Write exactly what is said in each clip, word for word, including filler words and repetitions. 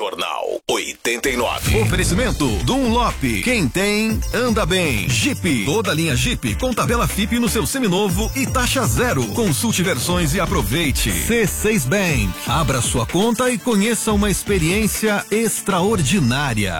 Jornal oitenta e nove. Oferecimento Dunlop. Quem tem, anda bem. Jeep. Toda linha Jeep com tabela F I P no seu seminovo e taxa zero. Consulte versões e aproveite. C seis Bank. Abra sua conta e conheça uma experiência extraordinária.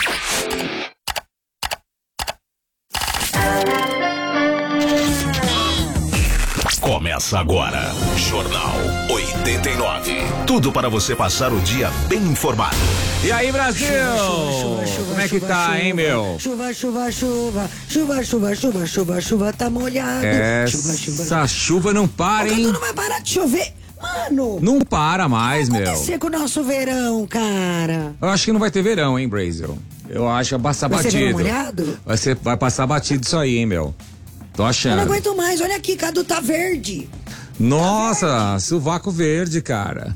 Começa agora, Jornal oitenta e nove. Tudo para você passar o dia bem informado. E aí, Brasil? Chuva, chuva, chuva, Como é que chuva, tá, chuva, hein, meu? Chuva, chuva, chuva, chuva, chuva, chuva, chuva, chuva, tá molhado. Essa chuva, chuva, chuva, chuva não para, hein? Não vai parar de chover. Mano, não para mais, meu. O meu. que vai acontecer com o nosso verão, cara? Eu acho que não vai ter verão, hein, Brasil? Eu acho que vai passar vai batido. Ser molhado? Vai ser, vai passar batido isso aí, hein, meu? Tô achando. Eu não aguento mais, olha aqui, Cadu tá verde. Nossa, tá verde. Sovaco verde, cara.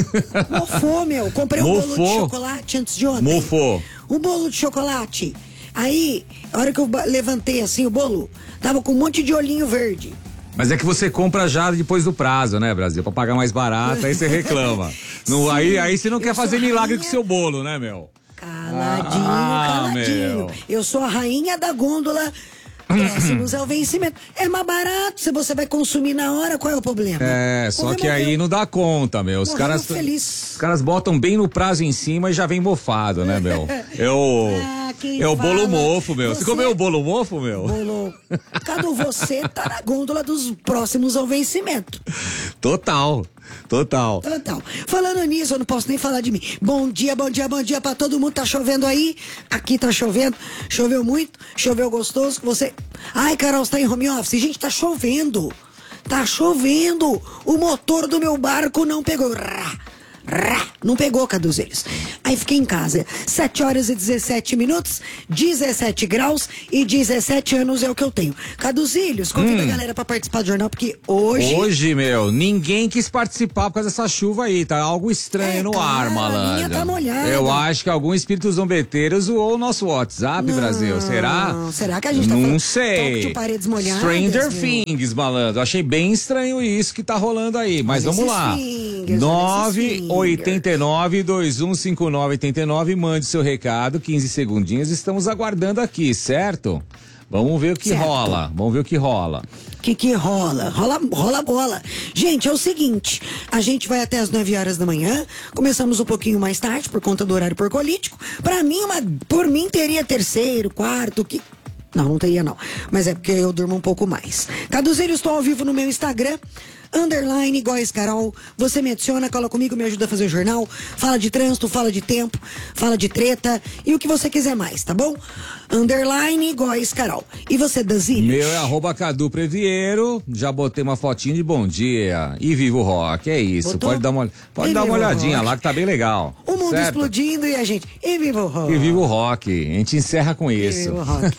Mofou, meu. Comprei um Mofou. bolo de chocolate antes de ontem. Mofou. Um bolo de chocolate. Aí, a hora que eu levantei assim o bolo, tava com um monte de olhinho verde. Mas é que você compra já depois do prazo, né, Brasil? Pra pagar mais barato, aí você reclama. Não, Sim, aí, aí você não quer fazer milagre rainha... com seu bolo, né, meu? Caladinho, ah, caladinho. Meu. Eu sou a rainha da gôndola. Próximos é o vencimento. É mais barato, se você vai consumir na hora, qual é o problema? É, só que aí não dá conta, meu. Os caras, feliz. os caras botam bem no prazo em cima e já vem mofado, né, meu? Eu... Ah, é o bolo mofo, meu. Você, você comeu o bolo mofo, meu? Bolo. Cadu, você tá na gôndola dos próximos ao vencimento. Total. Total. Total. Falando nisso, eu não posso nem falar de mim. Bom dia, bom dia, bom dia pra todo mundo. Tá chovendo aí? Aqui tá chovendo. Choveu muito, choveu gostoso. Você. Ai, Carol, você tá em home office? Gente, tá chovendo. Tá chovendo. O motor do meu barco não pegou. Rá. Rá, não pegou, Caduzelhos. Aí fiquei em casa, sete horas e dezessete minutos, dezessete graus e dezessete anos é o que eu tenho. Caduzilhos, convida hum. a galera pra participar do jornal, porque hoje... Hoje, meu, ninguém quis participar por causa dessa chuva aí, tá algo estranho é, no cara, ar, malandro. A minha tá molhada. Eu acho que algum espírito zombeteiro zoou o nosso WhatsApp, não, Brasil, será? Será que a gente tá não falando? sei. Toque de paredes molhadas, Stranger meu. Things, malandro. Achei bem estranho isso que tá rolando aí, mas olha vamos lá. Fingers, nove oito nove, dois um cinco nove oito nove, mande seu recado, quinze segundinhos, estamos aguardando aqui, certo? Vamos ver o que certo. rola, vamos ver o que rola. O que que rola? Rola, rola bola. Gente, é o seguinte, a gente vai até as nove horas da manhã, começamos um pouquinho mais tarde por conta do horário porcolítico. Pra mim, uma, por mim teria terceiro, quarto, que... Não, não teria não, mas é porque eu durmo um pouco mais. Caduzeiro, estou ao vivo no meu Instagram, underline, Góes Carol, você me adiciona, cola comigo, me ajuda a fazer o jornal, fala de trânsito, fala de tempo, fala de treta e o que você quiser mais, tá bom? Underline, Góes Carol. E você, Danzilhos? Meu é arroba Cadu Previero, já botei uma fotinho de bom dia e viva o rock, é isso, Botou? pode dar uma, pode dar uma olhadinha lá que tá bem legal. O mundo certo? explodindo e a gente, e viva o rock. E viva o rock, a gente encerra com isso. E viva o rock.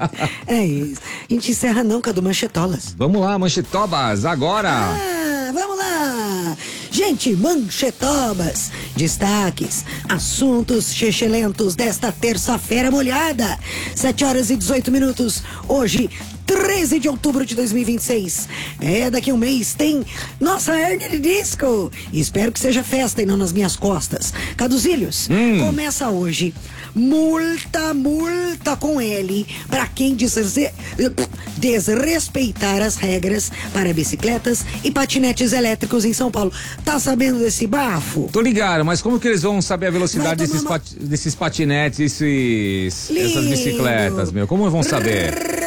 É isso, a gente encerra não, Cadu, manchetolas. Vamos lá, manchetobas, agora. Ah, vamos lá. Gente, manchetobas, destaques, assuntos chechelentos desta terça-feira molhada. sete horas e dezoito minutos. Hoje, treze de outubro de dois mil e vinte e seis. É, daqui a um mês tem nossa hernia de disco. Espero que seja festa e não nas minhas costas. Caduzilhos, hum. começa hoje. Multa, multa com ele para quem desre... desrespeitar as regras para bicicletas e patinetes elétricos em São Paulo. Tá sabendo desse bafo? Tô ligado, mas como que eles vão saber a velocidade desses, uma... pat... desses patinetes, esses... essas bicicletas, meu? Como vão saber?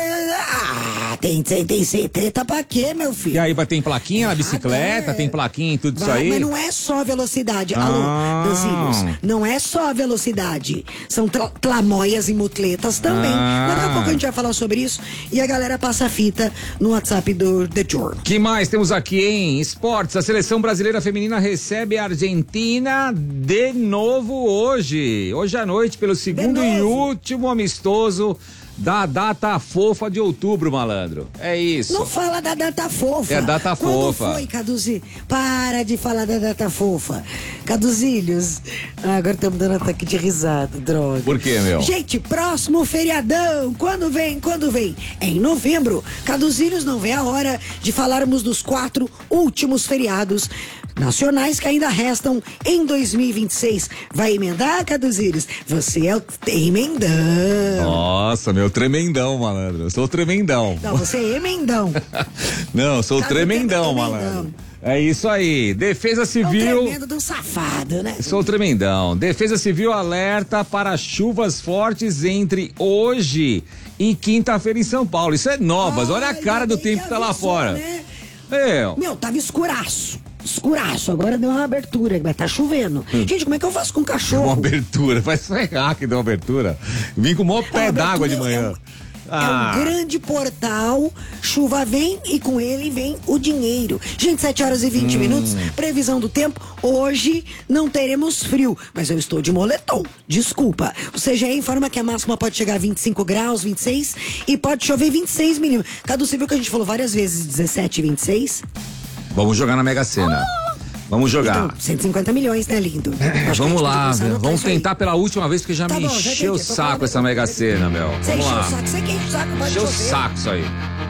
Tem, tem, tem, tem treta pra quê, meu filho? E aí, tem plaquinha na bicicleta, ah, tem plaquinha e tudo vai, isso aí? Mas não é só velocidade. Ah. Alô, Danzilhos, não é só velocidade. São tra- tlamóias e mutletas também. Ah. Daqui a pouco a gente vai falar sobre isso e a galera passa a fita no WhatsApp do The Journal. Que mais temos aqui, hein? Esportes, a seleção brasileira feminina recebe a Argentina de novo hoje. Hoje à noite, pelo segundo e último amistoso da data fofa de outubro, malandro. É isso. Não fala da data fofa. É a data Quando fofa. foi, Caduzi? Para de falar da data fofa. Caduzilhos. Ah, agora estamos dando ataque de risada, droga. Por quê, meu? Gente, próximo feriadão. Quando vem? Quando vem? É em novembro. Caduzilhos, não vê a hora de falarmos dos quatro últimos feriados nacionais que ainda restam em dois mil e vinte e seis. Vai emendar, Caduzires? Você é o emendão. Nossa, meu tremendão, malandro. Eu sou tremendão. Não, você é emendão. Não, eu sou Cada tremendão, tempo é malandro. tremendão. É isso aí. Defesa É um Civil. tremendo de um safado, né? Sou tremendão. Defesa Civil alerta para chuvas fortes entre hoje e quinta-feira em São Paulo. Isso é novas. Olha a Ai, cara do ainda bem tempo que que tá lá avisou, fora. né? É. Meu, tava escuraço. Escuraço. Agora deu uma abertura. Mas tá chovendo. Hum. Gente, como é que eu faço com cachorro? Uma abertura. Vai ferrar que deu uma abertura. Vim com o maior pé A d'água de abertura manhã. É um, Ah. é um grande portal. Chuva vem e com ele vem o dinheiro. Gente, sete horas e vinte Hum. minutos. Previsão do tempo. Hoje não teremos frio, mas eu estou de moletom. Desculpa. O C G E informa que a máxima pode chegar a vinte e cinco graus, vinte e seis e pode chover vinte e seis milímetros. Cadu, você viu que a gente falou várias vezes dezessete e vinte e seis? Vamos jogar na Mega Sena. Vamos jogar. Então, cento e cinquenta milhões, né, lindo? Acho que a Vamos gente pode lá, começar a anotar vamos isso aí. tentar pela última vez, porque já Tá me bom, já encheu o entendi. Tô saco falando essa agora. Mega Sena, meu. Você Vamos encheu lá. o saco, você que enche o saco, pode Encheu o chover. saco isso aí.